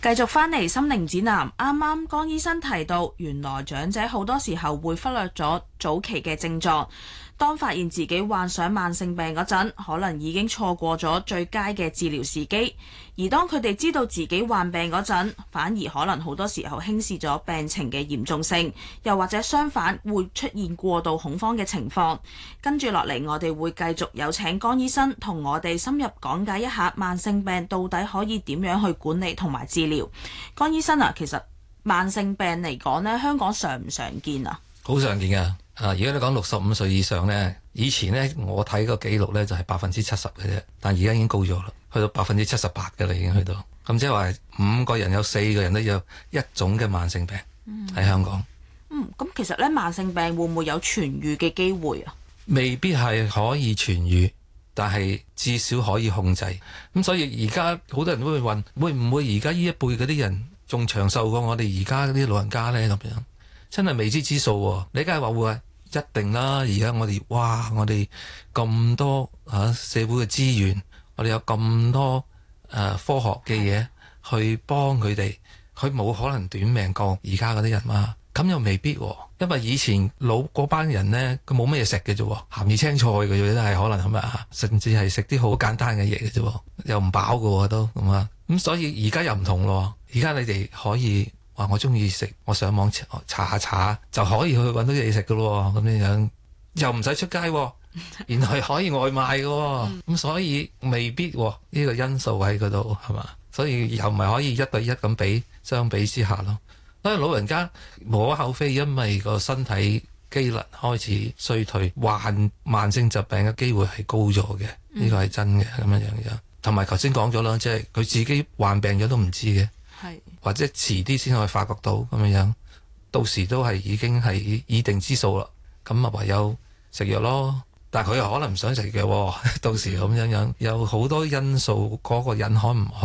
繼續返嚟心靈指南，啱啱江醫生提到，原來長者好多時候會忽略咗早期嘅症狀，當發現自己患上慢性病嗰陣，可能已經錯過咗最佳嘅治療時機。而當佢哋知道自己患病嗰陣，反而可能好多時候輕視咗病情嘅嚴重性，又或者相反會出現過度恐慌嘅情況。跟住落嚟，我哋會繼續有請江醫生同我哋深入講解一下慢性病到底可以點樣去管理同埋治療。江醫生啊，其實慢性病嚟講呢，香港常唔常見啊？ 好常見㗎。如果你講65歲以上呢，以前呢我睇個記錄呢就係70%嘅啫，但而家已經高咗啦，去到78%嘅啦，已經去到。咁即係話5個人有4個人都有一種嘅慢性病喺香港。 咁其實呢，慢性病會唔會有痊愈嘅機會啊？ 未必係可以痊愈，但係至少可以控制。咁所以而家好多人都會問，會唔會而家呢一輩嗰啲人仲長壽過我哋而家嗰啲老人家呢？咁樣真係未知之數喎。你梗係話會話一定啦。而家我哋咁多社會嘅資源，我哋有咁多科學嘅嘢去幫佢哋，佢冇可能短命過而家嗰啲人嘛。咁又未必喎，因為以前老嗰班人呢，佢冇乜嘢食嘅啫，鹹魚青菜嘅啫，都係可能咁啊，甚至係食啲好簡單嘅嘢嘅啫，又唔飽嘅都咁啊。咁所以而家又唔同咯。而家你哋可以話我中意食，我上網查下就可以去揾到嘢食嘅咯。咁樣又唔使出街，原來可以外賣嘅。咁所以未必呢個因素喺嗰度係嘛，所以又唔係可以1對1咁相比之下咯。所以老人家無可厚非，因為個身體機能開始衰退，患慢性疾病嘅機會係高咗嘅，呢個係真嘅咁樣。同埋頭先講咗啦，即係佢自己患病咗都唔知嘅，或者遲啲先可以發覺到咁樣，到時都係已經係已定之數啦。咁啊唯有食藥咯，但係佢又可能唔想食藥，到時咁樣有好多因素，嗰個人可唔